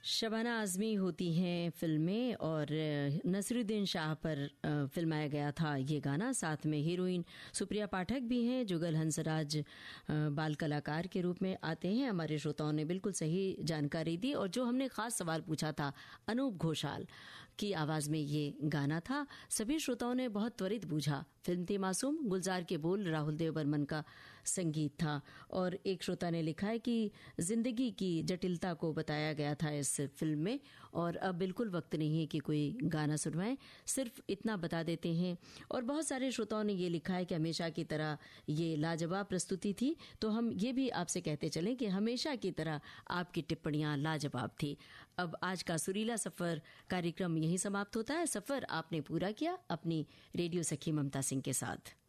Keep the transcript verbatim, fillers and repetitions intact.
शबाना आज़मी होती हैं फिल्में और नसीरुद्दीन शाह पर फिल्माया गया था ये गाना। साथ में हीरोइन सुप्रिया पाठक भी हैं। जुगल हंसराज बाल कलाकार के रूप में आते हैं। हमारे श्रोताओं ने बिल्कुल सही जानकारी दी और जो हमने खास सवाल पूछा था अनूप घोषाल की आवाज़ में ये गाना था, सभी श्रोताओं ने बहुत त्वरित बूझा। फिल्म थी मासूम, गुलजार के बोल राहुल देव बर्मन का संगीत था। और एक श्रोता ने लिखा है कि जिंदगी की जटिलता को बताया गया था इस फिल्म में। और अब बिल्कुल वक्त नहीं है कि कोई गाना सुनवाएं, सिर्फ इतना बता देते हैं। और बहुत सारे श्रोताओं ने ये लिखा है कि हमेशा की तरह ये लाजवाब प्रस्तुति थी। तो हम ये भी आपसे कहते चलें कि हमेशा की तरह आपकी टिप्पणियां लाजवाब थी। अब आज का सुरीला सफर कार्यक्रम यहीं समाप्त होता है। सफर आपने पूरा किया अपनी रेडियो सखी ममता सिंह के साथ।